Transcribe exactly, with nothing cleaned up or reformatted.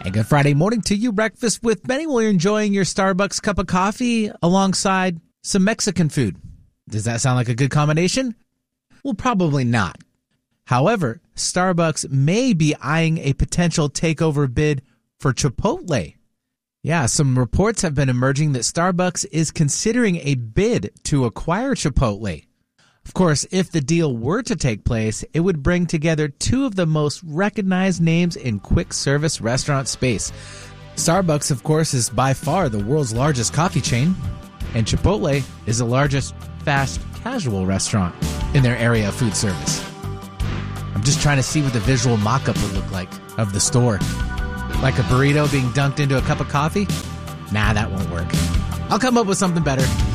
And good Friday morning to you. Breakfast with Benny, while you're enjoying your Starbucks cup of coffee alongside some Mexican food. Does that sound like a good combination? Well, probably not. However, Starbucks may be eyeing a potential takeover bid for Chipotle. Yeah, some reports have been emerging that Starbucks is considering a bid to acquire Chipotle. Of course, if the deal were to take place, it would bring together two of the most recognized names in quick service restaurant space. Starbucks, of course, is by far the world's largest coffee chain, and Chipotle is the largest fast casual restaurant in their area of food service. I'm just trying to see what the visual mock-up would look like of the store. Like a burrito being dunked into a cup of coffee? Nah, that won't work. I'll come up with something better.